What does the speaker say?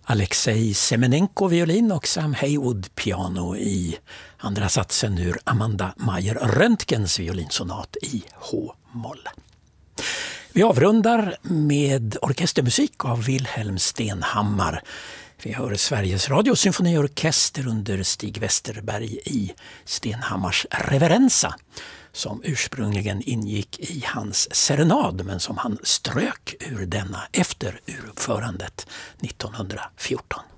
Alexej Semenenko violin och Sam Haywood piano i andra satsen ur Amanda Meyer-Röntgens violinsonat i H-moll. Vi avrundar med orkestermusik av Wilhelm Stenhammar. Vi hör Sveriges Radios symfoniorkester under Stig Westerberg i Stenhammars Reverenza, som ursprungligen ingick i hans serenad men som han strök ur denna efter uruppförandet 1914.